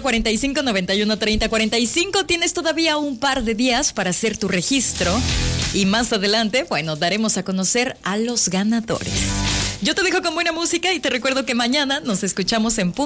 445 tienes todavía un par de días para hacer tu registro. Y más adelante, bueno, daremos a conocer a los ganadores. Yo te dejo con buena música y te recuerdo que mañana nos escuchamos en punto